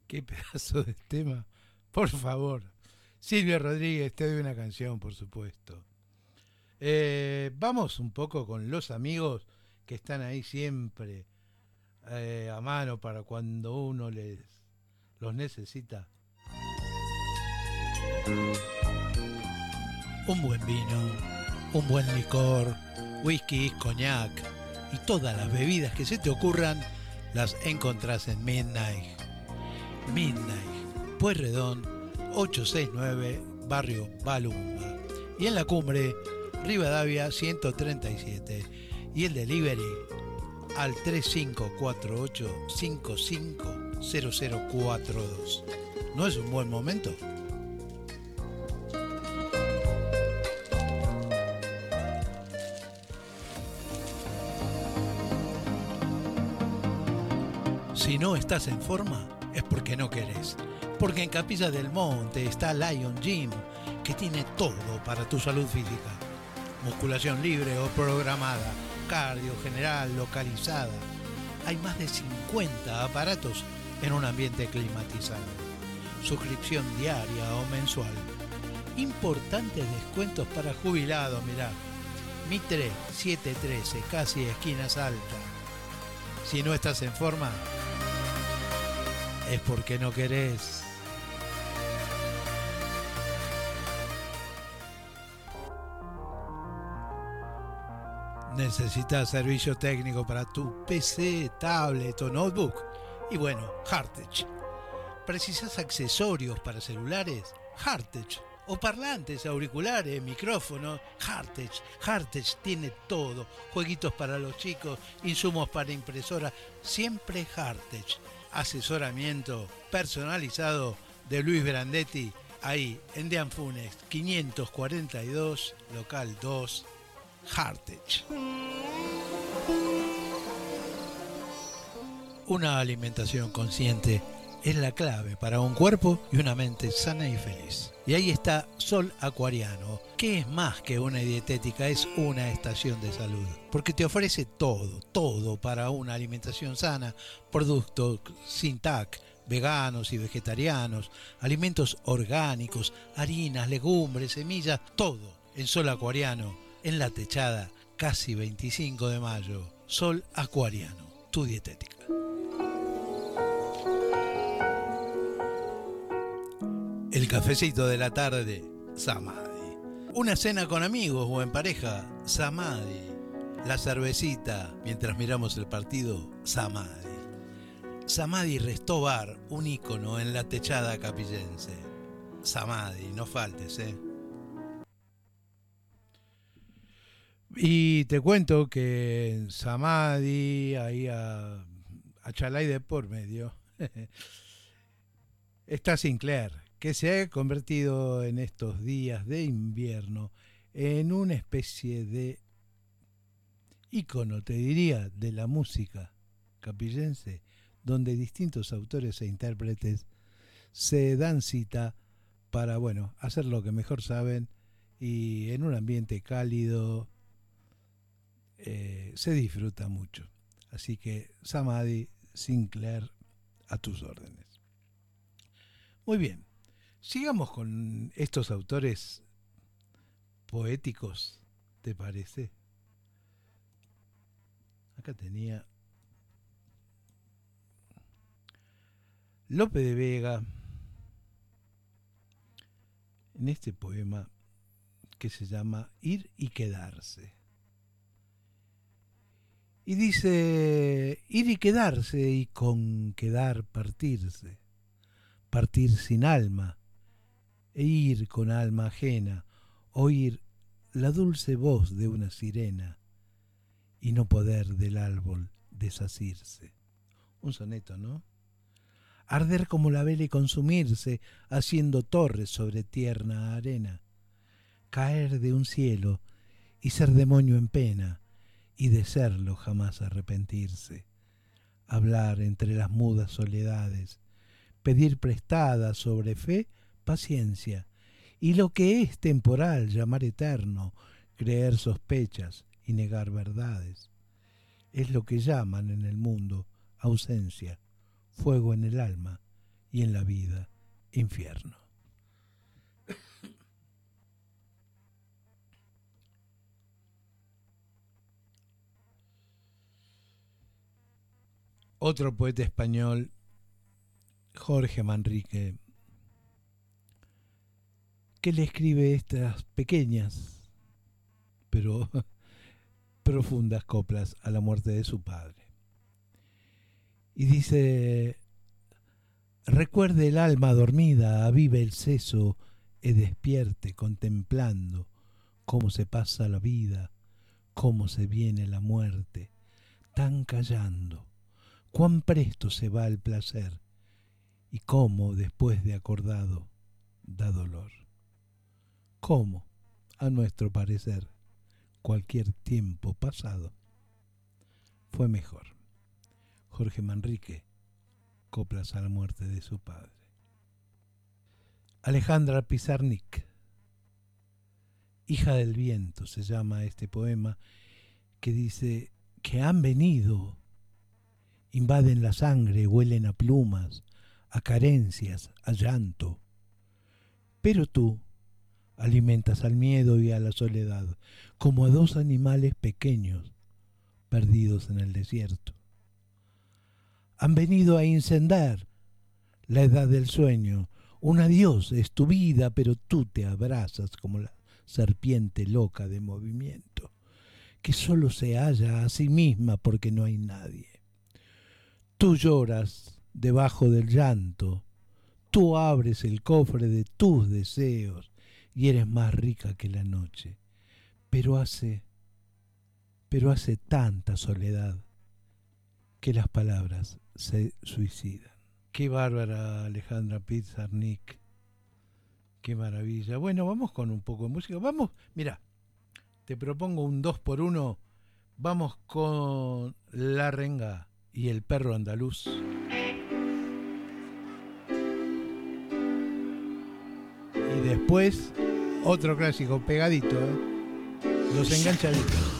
Qué pedazo de tema. Por favor. Silvio Rodríguez, te doy una canción, por supuesto. Vamos un poco con los amigos que están ahí siempre a mano para cuando uno los necesita. Un buen vino, un buen licor, whisky, coñac y todas las bebidas que se te ocurran las encontrás en Midnight. Midnight, Pueyrredón 869, Barrio Balumba. Y en la cumbre, Rivadavia 137. Y el delivery al 3548-550042. ¿No es un buen momento? Si no estás en forma, es porque no querés. Porque en Capilla del Monte está Lion Gym, que tiene todo para tu salud física. Musculación libre o programada, cardio general, localizada. Hay más de 50 aparatos en un ambiente climatizado. Suscripción diaria o mensual. Importantes descuentos para jubilados, mirá. Mitre 713, casi esquina Salta. Si no estás en forma, es porque no querés. Necesitas servicio técnico para tu PC, tablet o notebook. Y bueno, Hardtech. ¿Precisas accesorios para celulares? Hardtech. O parlantes, auriculares, micrófonos. Hardtech. Hardtech tiene todo. Jueguitos para los chicos, insumos para impresora. Siempre Hardtech. Asesoramiento personalizado de Luis Brandetti. Ahí, en Dean Funes, 542, local 2. Hardtech. Una alimentación consciente es la clave para un cuerpo y una mente sana y feliz. Y ahí está Sol Acuariano, que es más que una dietética, es una estación de salud. Porque te ofrece todo para una alimentación sana, productos sin TAC, veganos y vegetarianos, alimentos orgánicos, harinas, legumbres, semillas, todo en Sol Acuariano, en La Techada, casi 25 de mayo. Sol Acuariano, tu dietética. El cafecito de la tarde, Samadhi. Una cena con amigos o en pareja, Samadhi. La cervecita mientras miramos el partido, Samadhi. Samadhi Resto Bar, un ícono en La Techada capillense. Samadhi, no faltes, Y te cuento que en Samadhi, ahí a Chalay de por medio, está Sinclair, que se ha convertido en estos días de invierno en una especie de ícono, te diría, de la música capillense, donde distintos autores e intérpretes se dan cita para, bueno, hacer lo que mejor saben y en un ambiente cálido se disfruta mucho. Así que Samadhi, Sinclair, a tus órdenes. Muy bien, sigamos con estos autores poéticos, ¿te parece? Acá tenía Lope de Vega en este poema que se llama Ir y quedarse. Y dice, ir y quedarse y con quedar partirse, partir sin alma, e ir con alma ajena, oír la dulce voz de una sirena y no poder del árbol desasirse. Un soneto, ¿no? Arder como la vela y consumirse, haciendo torres sobre tierna arena, caer de un cielo y ser demonio en pena, y de serlo jamás arrepentirse, hablar entre las mudas soledades, pedir prestada sobre fe paciencia, y lo que es temporal llamar eterno, creer sospechas y negar verdades. Es lo que llaman en el mundo ausencia, fuego en el alma y en la vida infierno. Otro poeta español, Jorge Manrique, que le escribe estas pequeñas pero profundas coplas a la muerte de su padre. Y dice: recuerde el alma dormida, avive el seso, e despierte contemplando cómo se pasa la vida, cómo se viene la muerte, tan callando, cuán presto se va el placer, y cómo después de acordado da dolor. Cómo, a nuestro parecer, cualquier tiempo pasado fue mejor. Jorge Manrique, coplas a la muerte de su padre. Alejandra Pizarnik, Hija del viento, se llama este poema, que dice que han venido, invaden la sangre, huelen a plumas, a carencias, a llanto. Pero tú alimentas al miedo y a la soledad, como a dos animales pequeños perdidos en el desierto. Han venido a incendiar la edad del sueño. Un adiós es tu vida, pero tú te abrazas como la serpiente loca de movimiento, que solo se halla a sí misma porque no hay nadie. Tú lloras debajo del llanto, tú abres el cofre de tus deseos y eres más rica que la noche, pero hace tanta soledad que las palabras se suicidan. Qué bárbara Alejandra Pizarnik, qué maravilla. Bueno, vamos con un poco de música. Vamos, mira, te propongo un 2x1. Vamos con La Renga y El perro andaluz. Y después otro clásico pegadito, Los Enganchaditos.